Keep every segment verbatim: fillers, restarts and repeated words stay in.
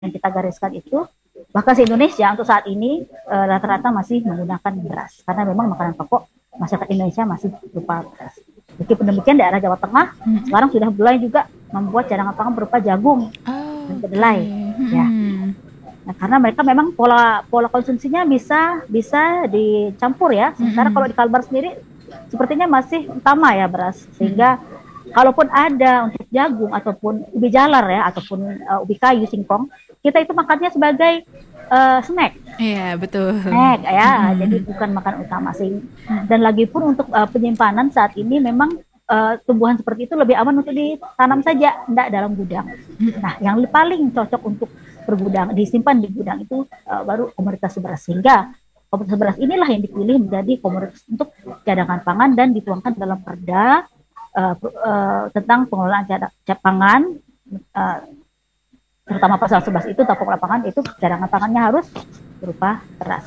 yang kita gariskan itu, bahkan se Indonesia untuk saat ini uh, rata-rata masih menggunakan beras karena memang makanan pokok masyarakat Indonesia masih berupa beras. Meskipun demikian daerah Jawa Tengah hmm. sekarang sudah mulai juga membuat cadangan pangan berupa jagung oh, dan kedelai, okay. ya. hmm. Nah, karena mereka memang pola pola konsumsinya bisa bisa dicampur ya. Sementara hmm. kalau di Kalbar sendiri sepertinya masih utama ya beras, sehingga hmm. kalaupun ada untuk jagung ataupun ubi jalar ya ataupun uh, ubi kayu singkong, kita itu makannya sebagai uh, snack. Iya, betul. Snack ya, hmm. jadi bukan makan utama sih. Dan lagi pun untuk uh, penyimpanan saat ini memang uh, tumbuhan seperti itu lebih aman untuk ditanam saja, tidak dalam gudang. Nah, yang paling cocok untuk bergudang, disimpan di gudang itu uh, baru komoditas beras, sehingga komoditas beras inilah yang dipilih menjadi komoditas untuk cadangan pangan dan dituangkan dalam perda uh, uh, tentang pengelolaan cadangan pangan, uh, terutama pasal sebelas itu tentang pengelolaan pangan, itu cadangan pangannya harus berupa beras.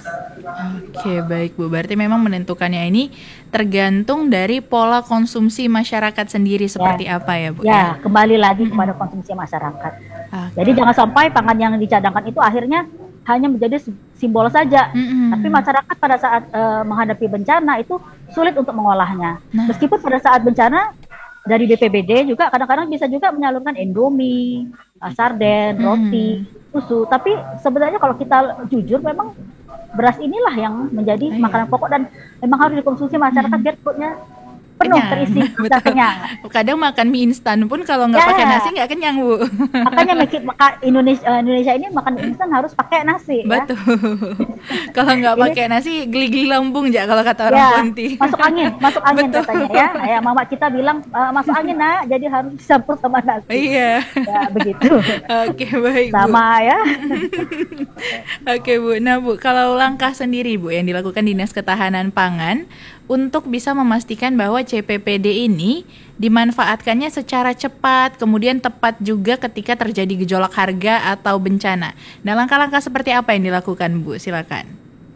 Oke, baik Bu. Berarti memang menentukannya ini tergantung dari pola konsumsi masyarakat sendiri seperti ya. apa ya Bu? Ya, ya? Kembali lagi mm-hmm. kepada konsumsi masyarakat. Okay. Jadi jangan sampai pangan yang dicadangkan itu akhirnya hanya menjadi simbol saja. Mm-hmm. Tapi masyarakat pada saat uh, menghadapi bencana itu sulit untuk mengolahnya. Nah. Meskipun pada saat bencana dari B P B D juga kadang-kadang bisa juga menyalurkan Indomie, sarden, roti, hmm. susu. Tapi sebenarnya kalau kita jujur memang beras inilah yang menjadi Ayo. makanan pokok dan memang harus dikonsumsi masyarakat hmm. biar perutnya penuh, kenyang. terisi, bisa kenyang. Kadang makan mie instan pun kalau nggak ya. pakai nasi nggak kenyang Bu. Makanya maka Indonesia Indonesia ini makan mie instan harus pakai nasi. Betul. Ya? Kalau nggak pakai nasi geli-geli lambung ya kalau kata orang ya, Ponti. Masuk angin, masuk angin Betul. katanya ya. Ya, mama kita bilang e, masuk angin nak, jadi harus dicampur sama nasi. Iya. Ya, begitu. Oke, baik Bu. Sama ya. Oke Bu, nah Bu, kalau langkah sendiri Bu yang dilakukan Dinas Ketahanan Pangan untuk bisa memastikan bahwa C P P D ini dimanfaatkannya secara cepat, kemudian tepat juga ketika terjadi gejolak harga atau bencana. Nah, langkah-langkah seperti apa yang dilakukan Bu? Silakan.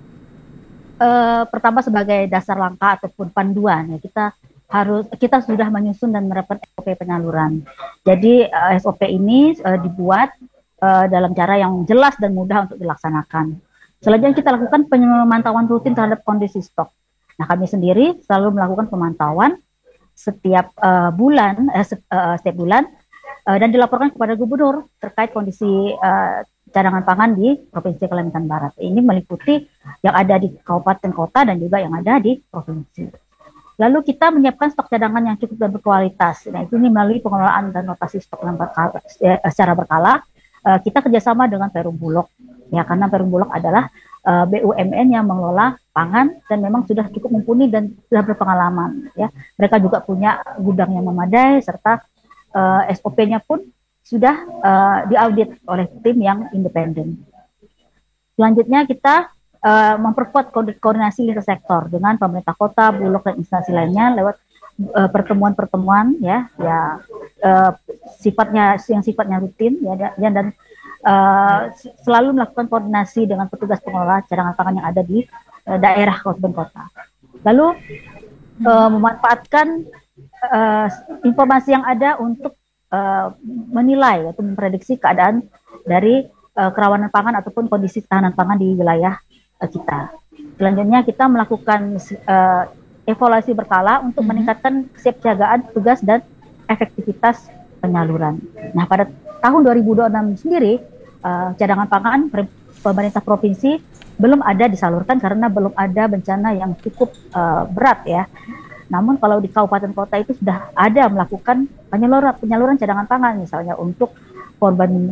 Uh, pertama sebagai dasar langkah ataupun panduan ya kita harus kita sudah menyusun dan menerapkan S O P penyaluran. Jadi uh, S O P ini uh, dibuat uh, dalam cara yang jelas dan mudah untuk dilaksanakan. Selanjutnya kita lakukan pemantauan rutin terhadap kondisi stok. Nah, kami sendiri selalu melakukan pemantauan setiap uh, bulan, eh, uh, setiap bulan uh, dan dilaporkan kepada gubernur terkait kondisi uh, cadangan pangan di Provinsi Kalimantan Barat. Ini meliputi yang ada di kabupaten kota dan juga yang ada di provinsi. Lalu kita menyiapkan stok cadangan yang cukup dan berkualitas. Nah, itu ini melalui pengelolaan dan rotasi stok yang berkala, eh, secara berkala. Uh, kita kerjasama dengan Perum Bulog, ya karena Perum Bulog adalah uh, B U M N yang mengelola pangan dan memang sudah cukup mumpuni dan sudah berpengalaman. Ya, mereka juga punya gudang yang memadai serta uh, S O P-nya pun sudah uh, diaudit oleh tim yang independen. Selanjutnya kita uh, memperkuat koordinasi lintas sektor dengan pemerintah kota, Bulog dan instansi lainnya lewat uh, pertemuan-pertemuan ya, ya uh, sifatnya yang sifatnya rutin ya, dan, dan uh, selalu melakukan koordinasi dengan petugas pengelola cadangan pangan yang ada di uh, daerah kabupaten kota. Lalu uh, memanfaatkan uh, informasi yang ada untuk uh, menilai atau memprediksi keadaan dari uh, kerawanan pangan ataupun kondisi ketahanan pangan di wilayah uh, kita. Selanjutnya kita melakukan uh, evaluasi berkala untuk mm-hmm. meningkatkan kesiapsiagaan tugas dan efektivitas penyaluran. Nah, pada tahun dua ribu dua puluh enam sendiri uh, cadangan pangan pemerintah provinsi belum ada disalurkan karena belum ada bencana yang cukup uh, berat ya. Namun kalau di kabupaten kota itu sudah ada melakukan penyaluran penyaluran cadangan pangan, misalnya untuk korban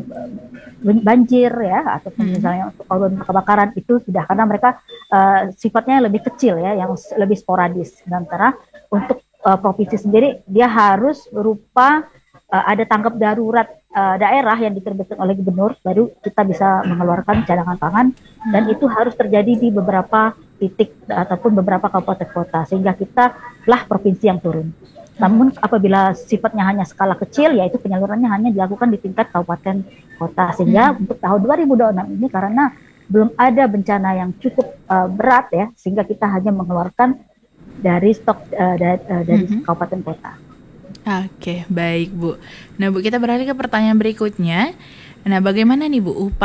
banjir ya, ataupun hmm. misalnya untuk korban kebakaran itu sudah, karena mereka uh, sifatnya lebih kecil ya, yang lebih sporadis. Sementara untuk uh, provinsi sendiri dia harus berupa uh, ada tanggap darurat uh, daerah yang diterbitkan oleh gubernur, baru kita bisa mengeluarkan cadangan pangan, hmm. dan itu harus terjadi di beberapa titik ataupun beberapa kabupaten kota, sehingga kita lah provinsi yang turun. Namun apabila sifatnya hanya skala kecil, yaitu penyalurannya hanya dilakukan di tingkat kabupaten kota. Sehingga hmm. untuk tahun dua ribu dua puluh enam ini karena belum ada bencana yang cukup uh, berat ya, sehingga kita hanya mengeluarkan dari stok uh, da- uh, dari hmm. kabupaten kota. Oke, baik Bu. Nah Bu, kita beralih ke pertanyaan berikutnya. Nah, bagaimana nih Bu